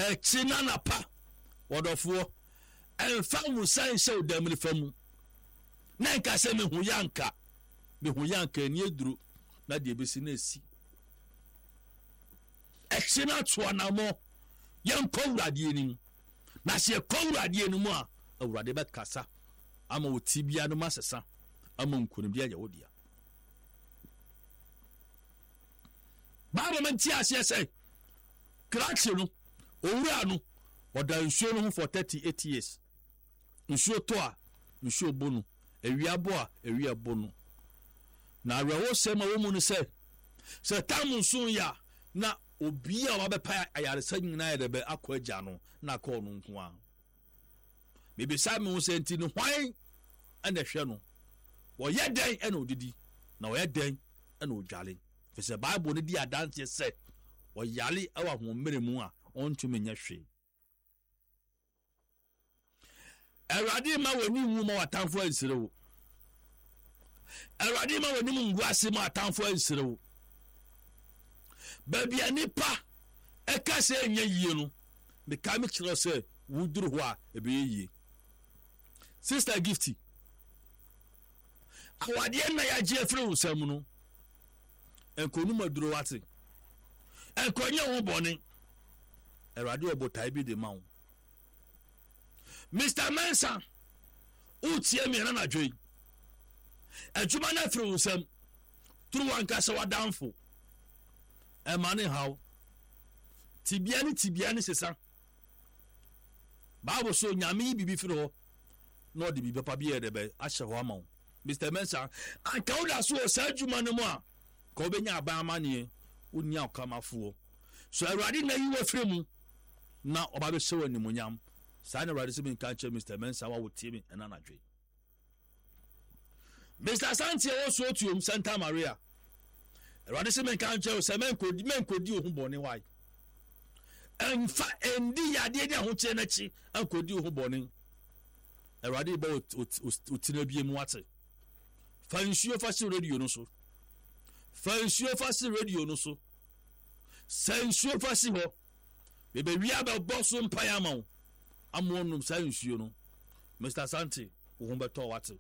china na pa wodofo enfa mu san se odamri famu na nka se me hu yanka ni eduru na de besi na esi china tuanamo yanko urade enim na se ko urade enim a urade be kasa ama otibia no masesa ama nkunim dia ya wodia Bible man ti ase say crack no owura no oda nsuo no for 38 years nsuo to a nsuo bonu ewiabo a ewiabo no na rewo sema wo mu no say tam nsuo ya na obi a wabepa ayaresa nyina ya debe akwa agya no na akọ no nko a bebe sa me wo senti no hwan ana hwe no wo ye den ana odidi na wo ye den ana odwale fese Bible ne di adanse se wo yale awa ho mmere mu a ontumi nya hwe Erade ma wani mu ma watanfo ansirewo Erade ma wani mu ngwase ma watanfo ansirewo Baby anipa eka se enye yie no me ka me kire se wuduru ho a ebe yie Sister Gifty awade na ya je afre usam no enkonu maduro wate enkonye ho bone Erade obotai bi de mawo Mr. Mensa utie me na nadwei adwuma na afre usam turu wanka se wadanfo Emani how tibiani sesa Bible so nyame bibi firi ho no de bibi pa bi edebe ahye ho ama Mr. Mensa anka uda so sajuma no mu a ka obenya aba amane unia okamafo so Awurade na yiwe firi mu na oba be hye wani munyam sa na Awurade se bin ka che Mr. Mensa wa wotie me enanadwe Mr. Santie wo so tuom Santa Maria Erade se men kan che se men kodi ohun boni wai enfa endi yade de ho che na chi ankodi ohun boni Erade ba otina bie mu ate fa nsuo fa si radio no so sensuo fa si ho bebe wi aba boso mpaya ma wo amonum sensuo no Mr. Santi ohun beto wate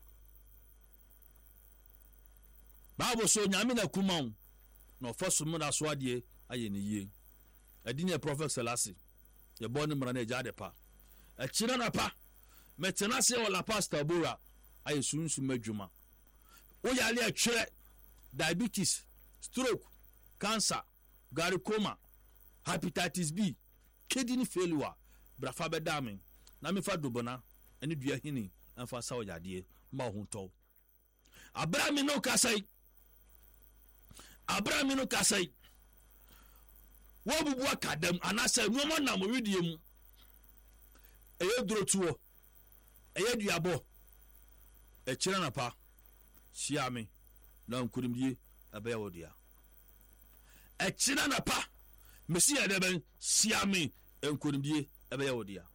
Bible so nyame na kuma na ofoso mu na so ade aye ne yie adine prophet Selassie ye bone mra na eja de pa akira na pa metena se wala pastor Bora aye sunsu madwuma o yale atwere diabetes stroke cancer glaucoma hepatitis B kidney failure brafa bedamen na me fa dobona ene dua hini amfa sa o yade ma ho to Abraham no kasai wo bubu akadam anasa nuoma na mo widie mu eye drotuo eye duabo e kire na pa siame na nkurimdie abaya wodia e kire na pa mesi ya deben siame nkurimdie abaya wodia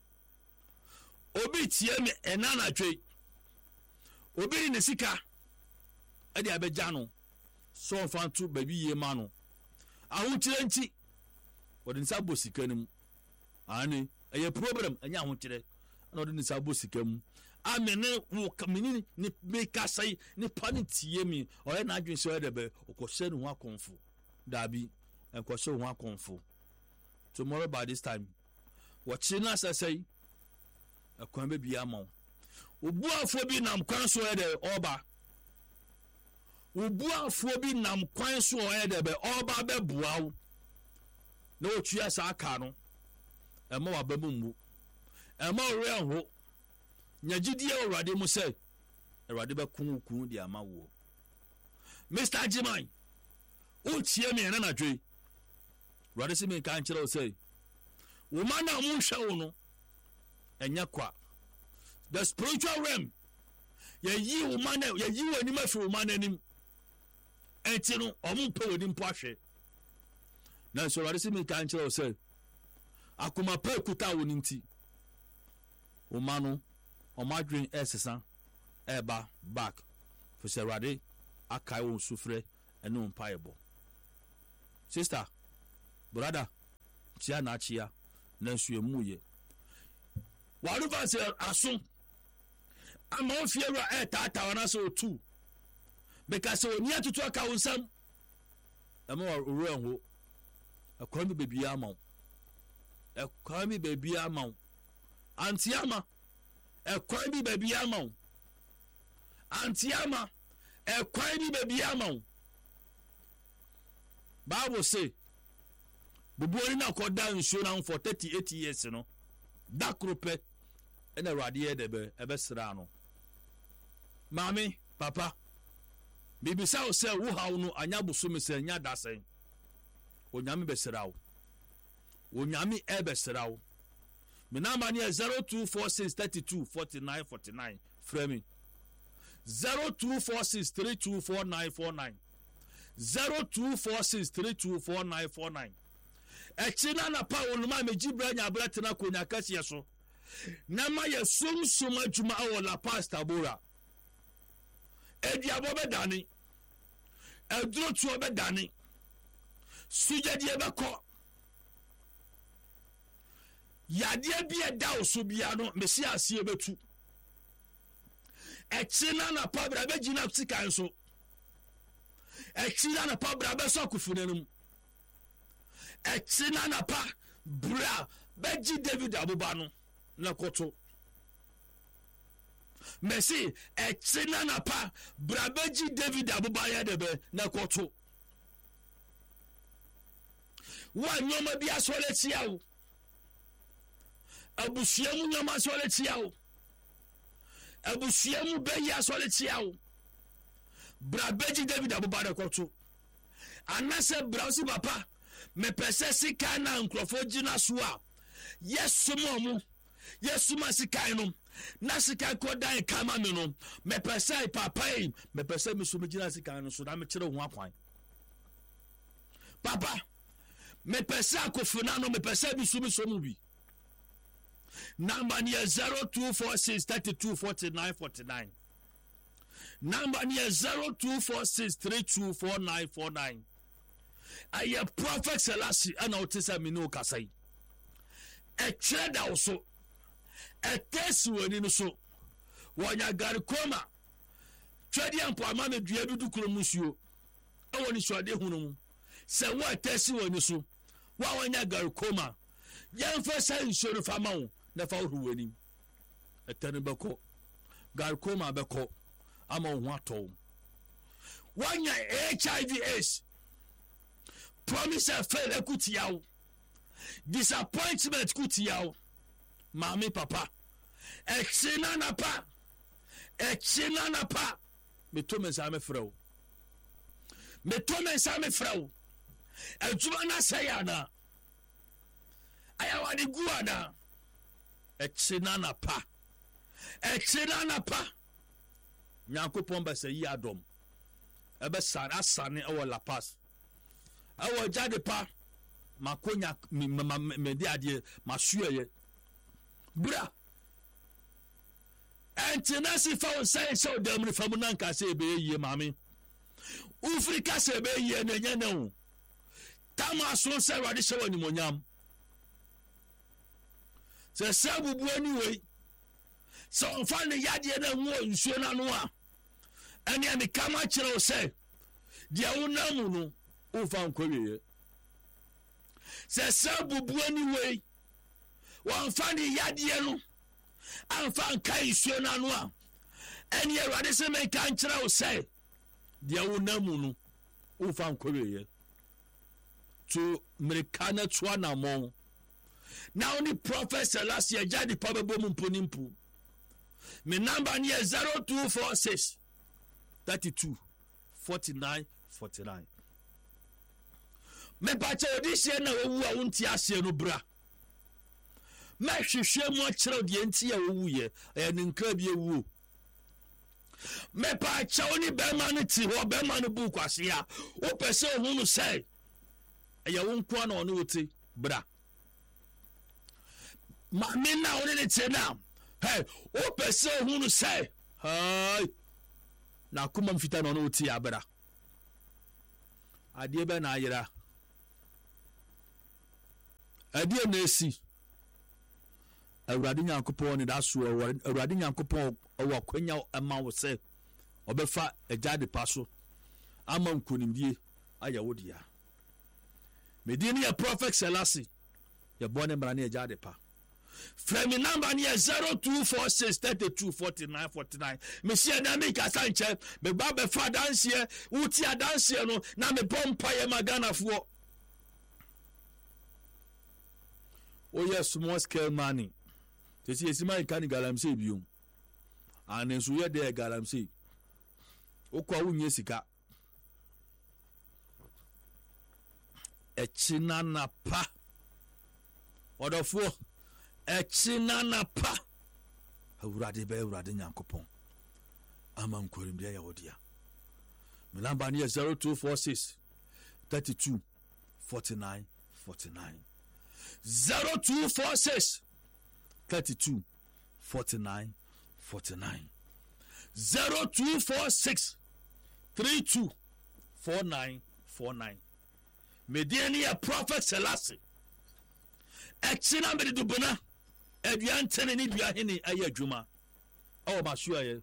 obi tie me enana twe obi ne sika ade abeja no so fantu baby ye mano ahotire nti wodi nsabo sika nim ani eye problem anya ahotire na wodi nsabo sika mu amene wo kamini ni meka sai ni pani tie mi oye na adwen so edebe okohye ne ho akonfo dabi enkohye ho akonfo tomorrow by this time wachi na sasai akwan be bia ma obu afo bi nam kwan so ede oba Ubuafo bi nam kwan so oyedebe oba bebuawo na otua sa aka no ema wabammu ema ore ho nyagidie Awurade mu se Awurade be kun di amawo Mr. Jiman utie me na nadwe Awurade se me kan kire o se wo ma na mu hwe wo no enya kwa the spiritual realm ye wo ma na ye wani mafi wo ma na nim enti no omumpe wodi mpo ahwe na so Awurade se me kan kire o se akoma pa kuta wo ninti o ma no o ma dwen esesa eba back for se Awurade akai wo sufre ene mpa ebo sister brother chia na chia nanso emuye waru fa se aso ama o fie ra tata wana so tu because oni atutu aka wonsam ama ru enho akwa mi bebi ama ekwa mi bebi ama anti ama ekwa mi bebi ama anti ama ekwa mi bebi ama Bible say bubuori na koda nsuo na for 38 years no dakrope ena awurade de ebe sra no mami papa bibisa o se wo hawo no anya bosom se anya dasen onyame be sra wo onyame e be sra wo me na mani 0246324949 frame 0246324949 0246324949 Echina na pa onuma mejibra nya abratena konya kase so na ma ye sumsum adwuma awola pastor bora ediabo be dane eduro tuo be dane sujadie be ko yade bia da oso bia no mesi asie betu Echina na pa bra be gina tikan so Echina na pa bra be so kufunenum Echina na pa bra beji David abubano na koto Messi echina na pa bra beji David abubaya debe na koto wa nyoma bi asole tiawo abusuamu nyoma asole tiawo abusuamu beyi asole tiawo bra beji David abubaya koto anase bra osi papa me pese sika na nkrofo gina so a yesumo mu yesuma sika no na sika ko dan kama me no me pese papa me pese me so me gina sika no so na me kire ho akwan papa me pese akofuna no me pese bi so me so mu bi number near 0246324949 number near 0246324949 Aye prophet Selassie ana otisa mino kasai e treda oso e tesi woni no so wonya gari koma tredi ampo ama me dua bi dukuro musuo e woni so ade hunu mu se wo tesi woni so wa wonya gari koma yemfa sai nsoro fama wo na fa wo wani e tani beko gari koma beko ama wo ato wonya HIV/AIDS promise and fail ekutiao disappointment kutiao mami papa echina na pa me to me sa me frɛw ejuma na saya na ayawa de guana echina na pa nyankopɔn ba sayi adom ebe asane ewo La Paz awo jade pa makonya me di ade masuye bra entinasi fa on say so dem ni famu nan ka se be yie mami ufrika se be yie na nya na tama so se wade se wani monyam se sabubu anyway so on fa ne yade na nwo nsuo na no a ene ami kama kire o se dia wonamu no ufa nkwewe se sabubu anyway wan fa ni yade no anfa nkai isuo na no a ene awade se men kan kire o se dia wonamu no ufa nkwewe to merikana twa na mo now ni prophet Selassie jadi pa bebo mponimpu me number ni 0246 32 49 49 me pa che odise na owu a wonti ase no bra me hwehwe mu akere de enti ya owu ye ni nkra bi ewu me pa che oni be ma no ti ho be ma no bu kwase a wo pese ohunu sei eya wonko na ono wote bra ma me na oni ne te na hey wo pese ohunu sei hai na kuma mfita na ono wote ya bra ade be na ayira ade na esi awurade nyankopɔn ne da so awurade nyankopɔn ɛwɔ akwanya ɛma wo sɛ ɔbɛfa agya de pa so ama nkonimdie ayɛ wo dea. medin ne yɛ prophet Selassie yɛbɔ ne mmara ne agya de pa. frɛ me number ne yɛ 0246 32 49 49. mesi ɛda mekasa nkyɛ meba bɛfa adanseɛ woti adanseɛ no na mebɔ mpayɛ ma Ghanafoɔ. woyɛ small scale money sɛsi yɛsima nka ne galamsey biom ane nso yɛ deɛ galamsey wokɔ a wonyɛ sika ɛkyi nana pa ɔdɔfoɔ ɛkyi nana pa awurade bɛyɛ awurade nyankopɔn ama nkɔrimdeɛ yɛ wo dea. me number ne yɛ 0246 32 49 49. 0246 32 49 49. 0246 32 49 49. medin ne yɛ prophet Selassie ɛkyi na mede dubona adua ntene ne dua hene ayɛ adwuma ɛwɔ masoayɛ.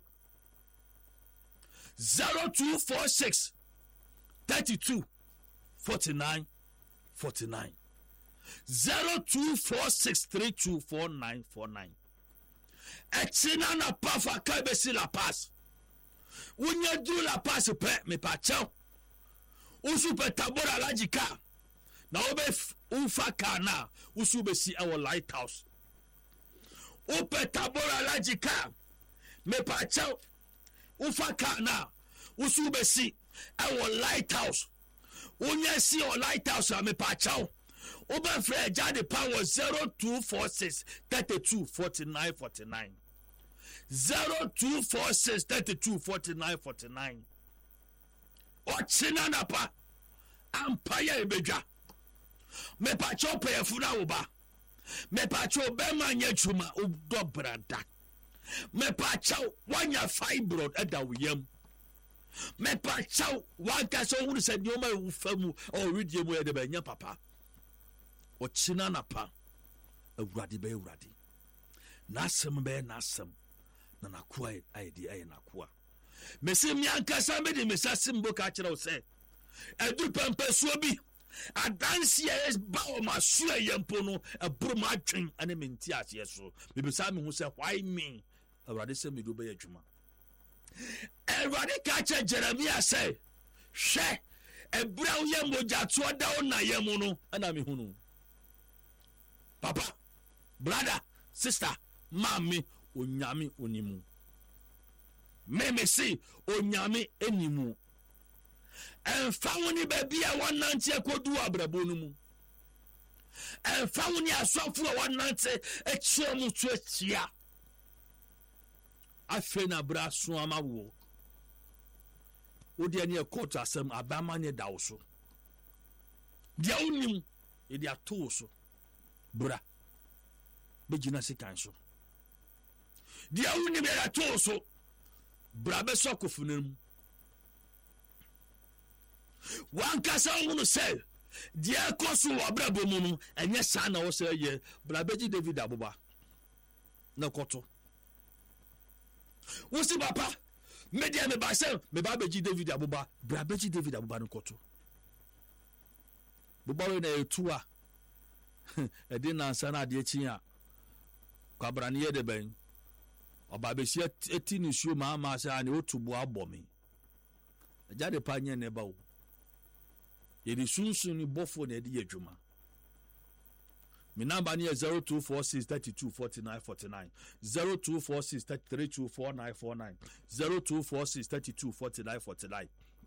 0246 32 49 49. 0246 32 49 49. ɛkyi na na pa fa ka bɛsi La Paz wonya duru La Paz pɛ mepakyɛw wosu pɛ Tabora Alhaji car na wobɛfa car na wosu bɛsi ɛwɔ Lighthouse. wopɛ Tabora Alhaji car mepakyɛw wofa car na wosu bɛsi ɛwɔ Lighthouse. wonya si ɛwɔ Lighthouse a mepakyɛw wobɛfrɛ agya de pa wɔ 0246 32 49 49. 0246 32 49 49. ɔkyi na napa ampayɛ ebedwa mepakyɛw pɛyɛfo na wo ba mepakyɛw bɛma nyɛ adwuma wodɔ brada mepakyɛw woanya fibroid ɛda wo yam mepakyɛw wankasɛ wohunu sɛ nneɔma ɛwo fa mu ɔredie mu yɛde bɛnyɛ papa ɔkyi na napa awurade bɛyɛ awurade n'asɛm bɛyɛ n'asɛm na n'akoa ayɛ deɛ ɛyɛ n'akoa. mesi miankasa mede mesa simbo ka kyerɛ wo sɛ ɛduru pɛmpɛsuo bi adanse a ɛba wɔ maso a yɛ mpo no ɛboro m adwen ane menti aseɛ so mebisa me ho sɛ why me awurade sɛ mede wobɛyɛ adwuma. awurade ka kyerɛ Jeremia sɛ hwɛ ɛberɛ a woyɛ mogyatoɔ da wo nayɛ mu no ɛna mehu no. papa brother sister mami onyame onimu meme se onyame enimu ɛmfa wo ne baabi a wɔnante akɔdu abrabɔ no mu ɛmfa wo ne asɔfo a wɔnante akyia mu to akyia afei na bra so ama wo wodeɛ ne ɛkɔto asɛm abama ne da wo so deɛ wonim ɛde ato wo so bra bɛgyina sekan so deɛ wonim ɛde ato wo so bra bɛsɔ akofuna mu wankasa wohunu sɛ deɛ ɛkɔ so wɔ abrabɔ mu no ɛnyɛ saa na wo sɛ yɛ bra bɛgye David aboba na kɔto wo si papa media me ba sɛ meba bɛgye David aboba bra bɛgye David aboba no kɔto boba we na ɛtu a ɛde nansa na adeɛ kyi a kwabra ne yɛ de bɛn ɔba bɛsi eti ne suo maama sɛ ane wotu bo abɔ me agya de pa nyɛ ne ba wo yɛde sunsun ne bɔfo na ɛde yɛ adwuma. me number ne yɛ 0246 32 49 49 0246 32 49 49 0246 32 49 49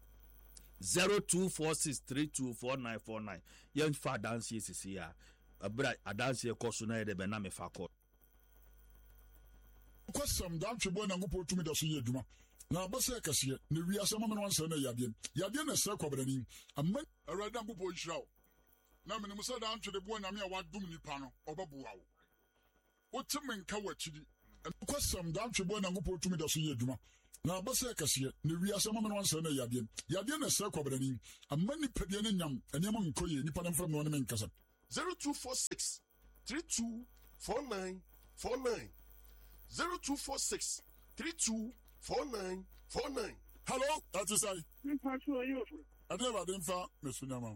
0246 32 49 49 yɛmfa adanseɛ sisi a abra adanseɛ kɔ so na yɛde bɛna mefa kɔ kwasam da twebo na ngopo tumi da so yɛ adwuma na abasa kɛseɛ na wi asɛm ama no ansɛ na yadeɛ na sɛ kwabrani amma awurade ngopo nhyiraw na menim sɛ da ntwede bo nyame a wadom nipa no ɔbɛboa wo wote menka wakyidi kwasam da twebo na ngopo tumi da so yɛ adwuma na abasa kɛseɛ na wi asɛm ama no ansɛ na yadeɛ na sɛ kwabrani amma nipa deɛ ne nyam ɛnɛma nkɔyɛ nipa ne mfram no ne menkasa 0246 32 49 3249. 0246 324949. Hello, that is I. I never didn't find Miss Finama.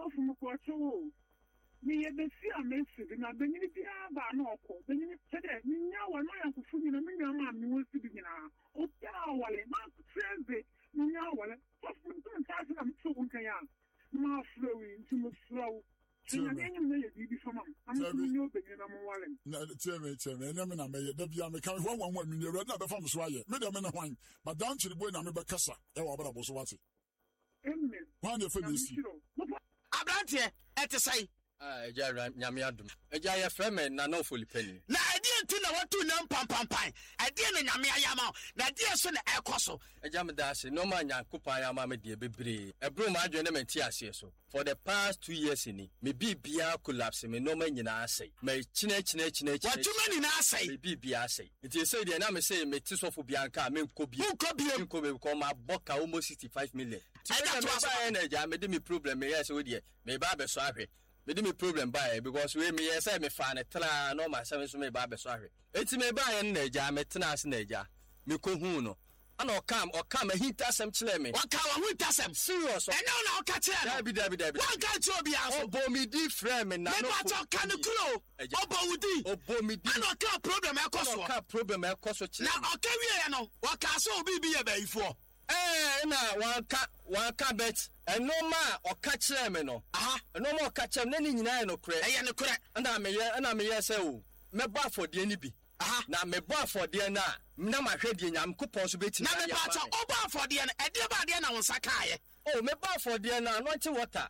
Me the see a message na benyi bia ba na okọ benyi tede nya wa no ya kufu ni na me nya ma me wo si bi na o ya wale ma treze nya wale so from time na me so kan ya ma flowi nti mo flow nya benyi me ye bi fama am so nyo benyi na mo wale na teme na me na me da bia me kan ho wan me nyere na be fam so aye me da me na hwan but down to the boy na me be kasa e wa bra bo so wate amen hwan de febisi Abrante ete sai Eja nyame adum. Eja ye freme na no folipeni. na ade nti na watu na pampampan ade na nyame ayama na ade so na ekoso Eja me da ase no ma nyankopa ya ma me de bebre. Ebru ma adwene me ti ase so. For the past 2 years ni me bibia collapse me no ma nyina ase. Me chine watuma ni na asai me bibia ase. Nti say de na me say me ti sofo bia nka me nko bia. Nko be ko ma boka almost 65 million. Eja to asa na eja me de me problem me yes we de me ba be so ahwe. Me me problem by because we me yes me fa ne tra no ma se so me ba be so ahwe enti me ba ye na eja me tena ase na eja me ko hu no ana okam hinta asem kile me waka wa hinta asem serious ene na oka kire dabi waka ti obi aso obo mi di frame me na no me ba to kan kuro obo wudi obo mi di ana oka problem e koso kile na oka wie no waka so obi bi ye ba ifo na waka bet eno ma oka kire me no eno ma oka kire me na ni nyina no kure eye ne kure na me ye say o me ba afode ni bi na me ba afode na na ma hwede nyam kopon so beti na me ba ta oba afode na e de ba de na won sakaye o me ba afode na anointing water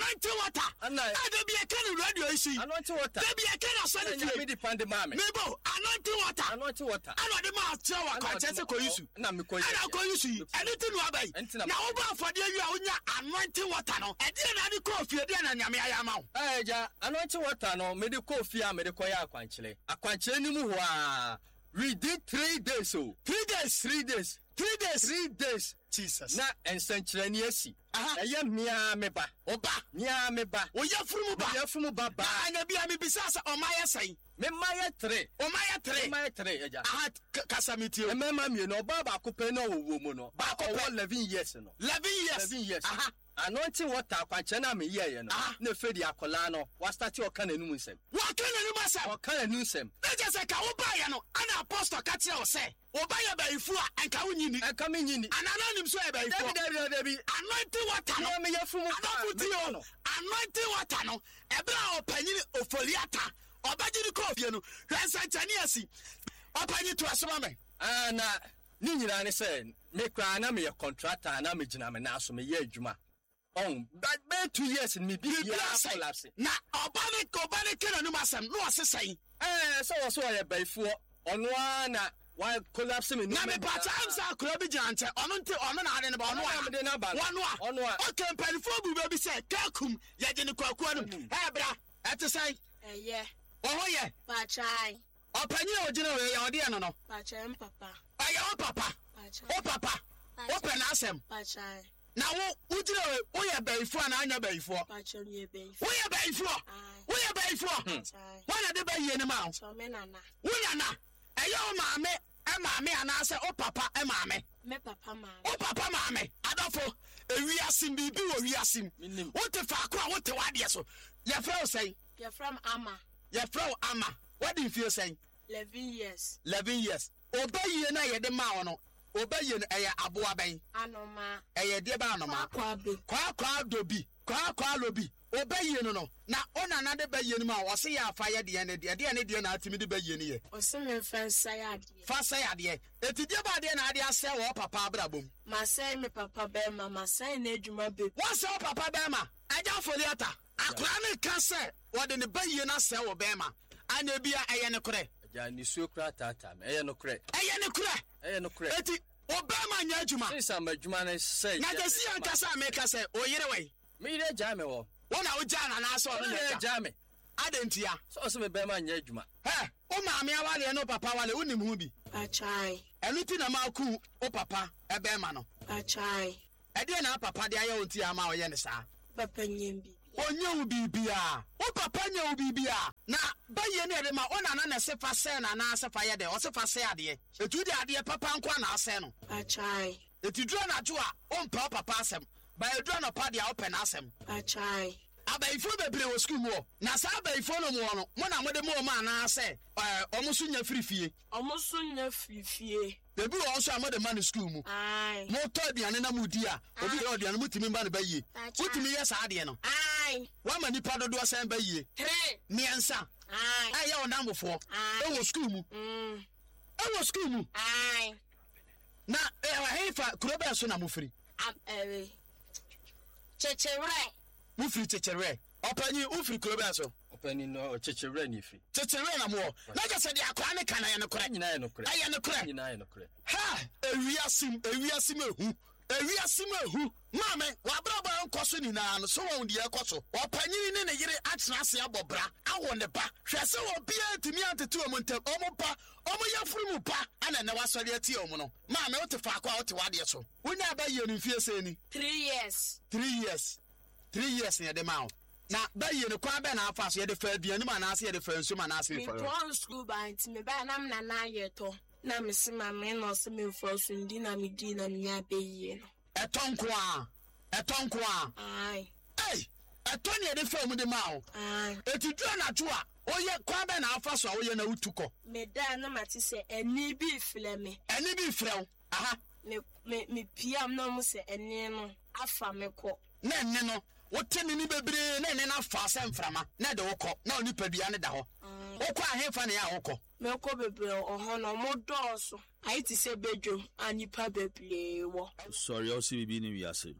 ade bi e kan radio isi anointing water de bi e kan asani tie me depend ma me bo anointing water ana de ma tia wa kwa chese ko yisu na me ko ana ko yisu anything no abai na oba afode wi a onya anointing water no e de na de ko fie de na nyame ayama wo ja anointing water no me de ko fie a me de ko ya akwankyele ni mu ho a we did 3 days so 3 days Jesus na ensankyere ni asi eye mia me ba oyafurumu ba anya bia me bisasa omaya sai me maye 3 eja kasamiti o me ma mi no ba kope na wo mu no ba ko 11 years no 11 years anointing water akwankyere na me ye no na fedi akola no wa start o kan anum nsem na je ka wo ba ye no ana apostle ka kire o se wo ba ye ba ifu a enka wo nyini enka me nyini anana nim so ye ba ifu dabi anointing water no me yafumu anointing water no ebra opanyini ofoliata obagiri ko fie no hwensa chani asi opanyi to asoma me na ni nyira ne se me kra na me ye contractor na me gina me na so me ye adwuma but be 2 years me bi collapse na obane kena no masem no osesai so ye baifuo ono na why collapse me na me pata amsa akura bi jante ono na ade ne ba ono okay pelifo bu be say kakum ye de ne kwakuo no bra etesai ye Pachai. Opanyi ogina we ya ode no Pachai papa. Aya o papa. O papa. O pe na asem. Pachai. Na wo ugina we wo ye baifo na anya baifo. Pachai ye baifo. Wo ye baifo. Pachai. Wana de baye ne ma. So me nana. Wo nana. Aya o maame anase o papa maame. Me papa maame. O papa maame. Adofo ewi asim bibi wo wi asim. Wo te fa ko a wo te wade so. Ye fra o sei. Ye from Ama. Ye fra o Ama. What do you feel saying? 11 years. 11 years. Obaye na ye de ma wo no. Obaye no eye aboa ben. Anoma. Eye de ba anoma. Kwa dobi. Kwa lobi. Obaye no. Na ona na de baye no ma wo se ya afa ye de ne na atimi de baye ne ye. O se me fa sayade. Fa sayade. Etidie ba de na ade ase wo papa abrabom. Ma say me papa be ma say na adwuma be. Wo se wo papa be ma. Aja foliata. Akura ne ka se wo de ne baye na se wo be ma. Anya bia eye ne kure. Ja ni suo kura tata me eye no kure. Eti Obama nya adwuma. Sisa ma adwuma na say. Na de si ankasa me ka say oyere we. Me ire ja me wo. Wona wo ja na so no na ja me. Adentia. So me be ma nya adwuma. O maame awale no papa wale unim hu bi. Achai. Enuti na ma ku o papa ebe ma no. Achai. E de na papa de aye onti ama oye ne sa. Papa nyem bi. onye ubibia o papa nya ubibia na baye ne de ma ona na na sefa se na na sefa ye de o sefa se ade etu de ade papa nkwa na ase no Achai. etu dura na jo a o mpa papa asem ba edura na pa de a open asem Achai. abaifo bebre wo school mo na sa abaifo no mo no mo na mo de mo ma na ase omo so nya frifie Omusu nya frifie. bebi wo so amode man school mu Ai. mo to aduane na mudi a obi ye aduane mutimi ba ne baye mutimi ye sa ade no Ai. wa ma nipa dodo san baye 3. miensa Ai. aye onamfo Ai. e wo school mu e wo school mu Ai. na hefa kuroba so na mo firi Chechere. mo firi chechere opanyi wo firi kuroba so Opani no chechewre ni fi. chechere na mo na je se de akwa ne kana ye ne kora Nyina ye no kure. aye ne kora Nyina ye no kure. ha ewiasim ehu mame wabraba nkoso ni na no so won de ekoso opanyi ne ne yere atena ase abobra awo ne ba hwe se obi antimi antetu omo ntem omo pa omo yafuru mu pa ana na wasori ati omo no mame wote fa akwa wote wade so wonya ba ye no fie se ni 3 years. 3 years ne de ma na ba ye no kwa be na afa so ye de fa aduane ma na ase ye de fa nsu ma na ase Me fa go school by me ba na na na yeto. Na me se ma me no se me for so ndi na me di na me nya be yie no. etonko a Ai. hey etoni ye de fa mu de ma o Ai. eti dua na to a oye kwa be na afa so a oye na utuko Me da na mati se eni bi file me. eni bi frew aha Me piam no mo se eni no afa me ko. na enne no wote ni bebre na enne na fa se mframa na de wokọ na oni padua ne da ho wokọ ahefa ne ya wokọ Me ko bebre oho no mo doso. Ai ti se bedwom anipa bebre wo. Sorry, I'll see bibi ni wiase.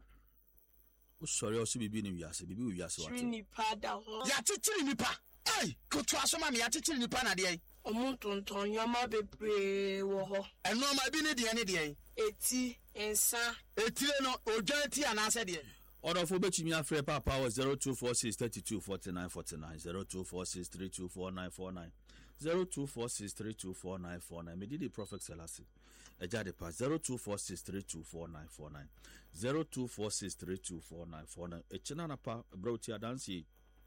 Sorry, I'll see bibi ni wiase. Bibi wiase wate. Nipa da ho. ya titiri nipa hey kotu asoma me ya titiri nipa na de Omuntonton yoma bebre wo ho. eno ma bi ne de Eti ensa. etire no odwan ti anase de Order for betimi afre papa was 0246 32 49 49 0246 324949 0246 324949 me did the prophet Selassie ejade pa 0246 324949 0246 324949 echina na pa broti adansi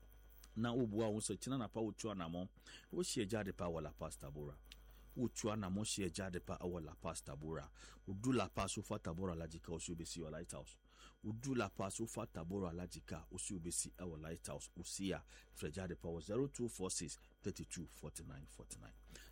na ubua wo so echina na pa otu anamo wo hie ejade pa wala pastor bora otu anamo hie ejade pa wala pastor bora udu la pa so fata bora lajika osu besi your lighthouse udu la pa so fata bora lajika osu besi our lighthouse usia frejade pa 0246 32 49 49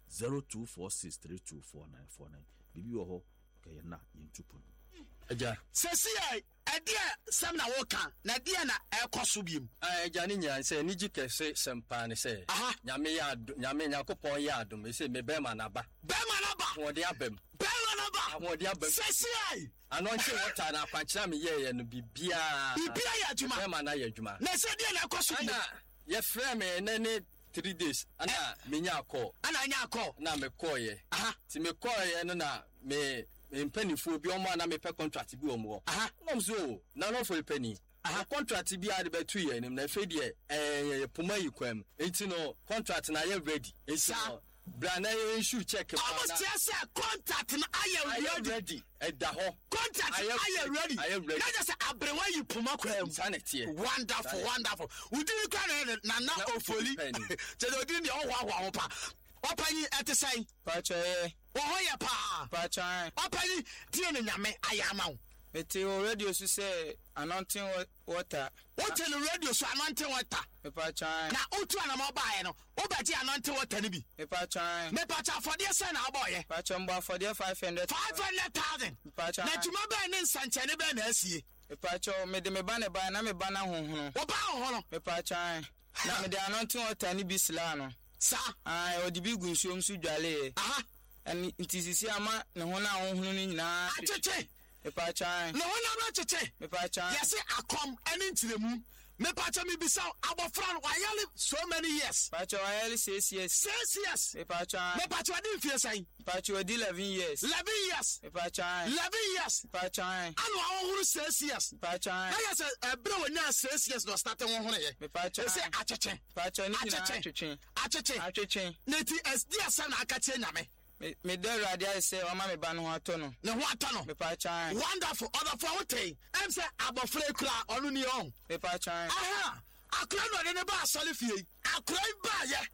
0246 32 49 bibi wo ho kayena yintupun Eja. sesi ai edia sam na woka na dia na ekoso biem Eja ni nya se ni jikese sempa ne se. Aha. Nyame ya nyame nyakopon ya adom se me be ma na ba. bema na ba Wode abem. bema na ba Wode abem. sesi ai Anonche water na kwankyera me ye no bibia. bibia ya juma Be ma na ya adwuma. na se dia na ekoso biem Ana ye frɛ me ne 3 days. Ana me nya akọ. ana nya akọ Na me koye. aha Ti me koye no na me mpanifo bi omo na me pe contract bi omo. aha Nom so na no for penny. Aha contract bi ade be 2 year nim na fe de puma yi kwam. Enti no contract na ye ready. Enti no brand na issue check almost just say contact na aye ready. Eda ho. contact I am aye ready I am ready. na just abrewa yi puma kwam Sanity. wonderful udiri kwa na ofoli tede odiri de owa pa opanyi etesai Pacha wo hoye pa Pacha opanyi tie ne nyame ayama wo Mete o radio so say anointing water. wote no radio so anante water Me Pacha na otu anama bae no obaji anante water ni bi Me Pacha me pa cha fode se na aboye Pacha mba for the 500 500,000 Pacha na tuma ba ne nsanche ne ba na asie Me Pacha me de me ba ne ba na me ba na honhunu wo ba ho no Me Pacha na me de anointing water ni bisla no sa ai o di bi gu nsuom su dwale aha ani ntizisi ama ne ho na honhunu ni nyina acheche Me Pacha na wona na acheche Me Pacha yesi akom ene ntiremu me pa cha me bisa abofra no wayale so many years Pacha wa yeli 6 years 6 years Me Pacha me pa cha din fie sai Pacha wa di 11 years 11 years Me Pacha 11 years Pacha anu ahuru 6 years Pacha na yesi ebre wonya 6 years no start won hono ye Me Pacha yesi acheche Pacha ni nyina acheche atwetwe acheche neti SD asem na akache nyame me de radio I say o ma me ba no ato no ne ho atano me Pacha wonderful other for what em say abofra kura onu ni on me Pacha aha akora no de ne ba asɔre fie akora yi ba ye